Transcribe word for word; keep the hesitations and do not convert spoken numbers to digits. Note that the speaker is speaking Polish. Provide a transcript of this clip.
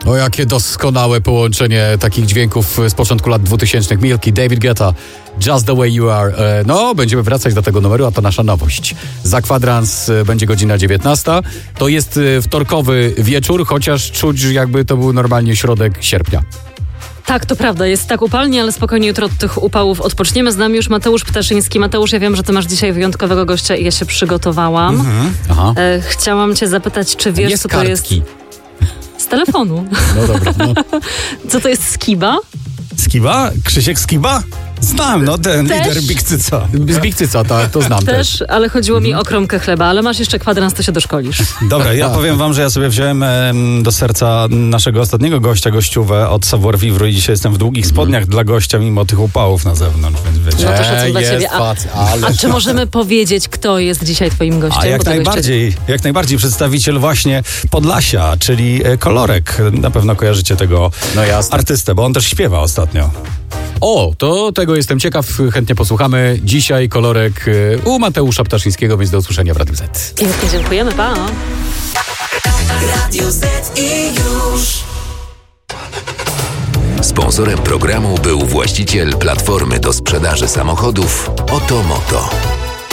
O, jakie doskonałe połączenie takich dźwięków z początku lat dwutysięcznych. Milky, David Guetta, Just the Way You Are. No, będziemy wracać do tego numeru, a to nasza nowość. Za kwadrans będzie godzina dziewiętnasta. To jest wtorkowy wieczór, chociaż czuć, jakby to był normalnie środek sierpnia. Tak, to prawda. Jest tak upalnie, ale spokojnie jutro od tych upałów odpoczniemy. Z nami już Mateusz Ptaszyński. Mateusz, ja wiem, że ty masz dzisiaj wyjątkowego gościa i ja się przygotowałam. Mhm. Aha. E, chciałam cię zapytać, czy wiesz, jest co to kartki. jest... Z telefonu. No dobra. No. Co to jest Skiba? Skiba? Krzysiek Skiba? Znam, no ten Też? lider Big Cyca. Z Big Cyca, tak, to znam też. Też, ale chodziło mi o kromkę chleba, ale masz jeszcze kwadrans, to się doszkolisz. Dobra, ja powiem wam, że ja sobie wziąłem em, do serca naszego ostatniego gościa, gościówę od Savoir Vivre i dzisiaj jestem w długich spodniach dla gościa, mimo tych upałów na zewnątrz, więc wiecie. No to szacun dla jest ciebie. A, fac, ale... a czy możemy powiedzieć, kto jest dzisiaj twoim gościem? A jak Bo tego najbardziej, jeszcze... jak najbardziej przedstawiciel właśnie Podlasia, czyli e, Kolorek. Na pewno kojarzycie tego No jasne. artystę, bo on też śpiewa ostatnio. O, to tego jestem ciekaw, chętnie posłuchamy. Dzisiaj Kolorek u Mateusza Ptaszyńskiego, więc do usłyszenia w Radiu Z. Pięknie dziękujemy, pa! Radio Z i już. Sponsorem programu był właściciel platformy do sprzedaży samochodów Otomoto.